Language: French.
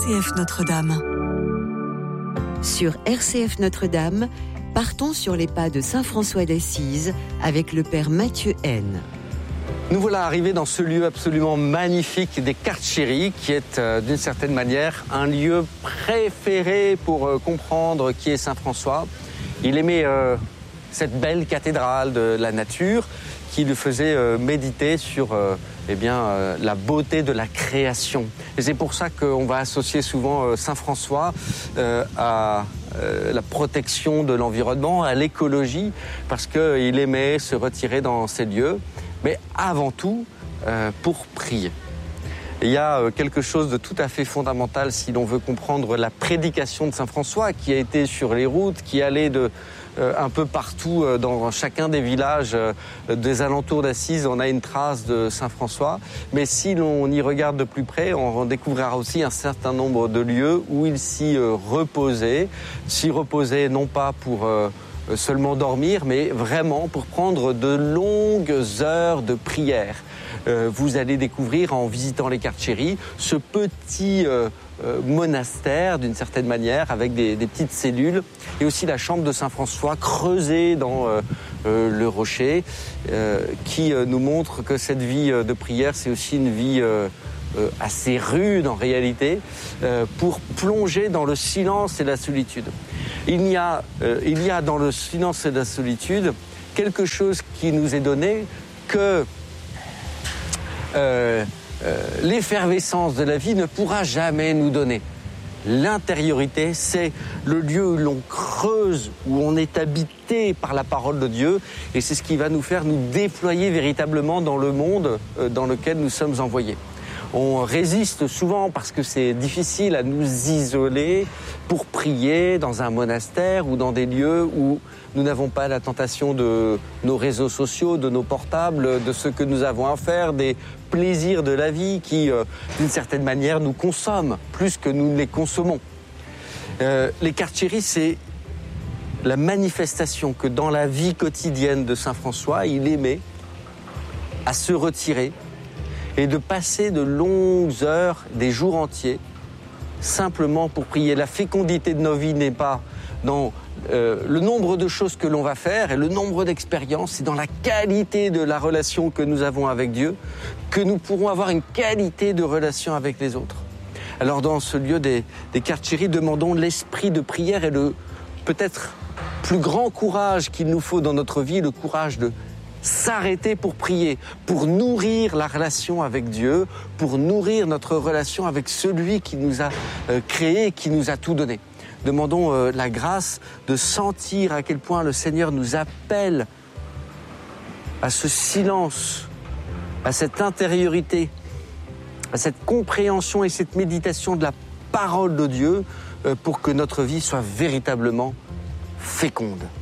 RCF Notre-Dame. Sur RCF Notre-Dame, partons sur les pas de saint François d'Assise avec le père Mathieu Haine. Nous voilà arrivés dans ce lieu absolument magnifique des Carceri, qui est d'une certaine manière un lieu préféré pour comprendre qui est saint François. Il aimait cette belle cathédrale de la nature qui le faisait méditer sur la beauté de la création. Et c'est pour ça qu'on va associer souvent saint François à la protection de l'environnement, à l'écologie, parce qu'il aimait se retirer dans ces lieux, mais avant tout pour prier. Et il y a quelque chose de tout à fait fondamental si l'on veut comprendre la prédication de saint François, qui a été sur les routes, qui allait un peu partout dans chacun des villages des alentours d'Assise. On a une trace de saint François, mais si l'on y regarde de plus près, on découvrira aussi un certain nombre de lieux où il s'y reposait non pas pour seulement dormir, mais vraiment pour prendre de longues heures de prière. Vous allez découvrir en visitant les Carceri ce petit monastère d'une certaine manière avec des petites cellules, et aussi la chambre de saint François creusée dans le rocher qui nous montre que cette vie de prière, c'est aussi une vie assez rude en réalité, pour plonger dans le silence et la solitude. Il y a dans le silence et la solitude quelque chose qui nous est donné que l'effervescence de la vie ne pourra jamais nous donner. L'intériorité, c'est le lieu où l'on creuse, où on est habité par la parole de Dieu, et c'est ce qui va nous faire nous déployer véritablement dans le monde dans lequel nous sommes envoyés. On résiste souvent parce que c'est difficile à nous isoler pour prier dans un monastère ou dans des lieux où nous n'avons pas la tentation de nos réseaux sociaux, de nos portables, de ce que nous avons à faire, des plaisirs de la vie qui, d'une certaine manière, nous consomment plus que nous ne les consommons. Les Carceri, c'est la manifestation que dans la vie quotidienne de saint François, il aimait à se retirer et de passer de longues heures, des jours entiers, simplement pour prier. La fécondité de nos vies n'est pas dans le nombre de choses que l'on va faire et le nombre d'expériences, c'est dans la qualité de la relation que nous avons avec Dieu que nous pourrons avoir une qualité de relation avec les autres. Alors dans ce lieu des Carceri, demandons l'esprit de prière et le peut-être plus grand courage qu'il nous faut dans notre vie, le courage de s'arrêter pour prier, pour nourrir la relation avec Dieu, pour nourrir notre relation avec celui qui nous a créés, qui nous a tout donné. Demandons la grâce de sentir à quel point le Seigneur nous appelle à ce silence, à cette intériorité, à cette compréhension et cette méditation de la parole de Dieu pour que notre vie soit véritablement féconde.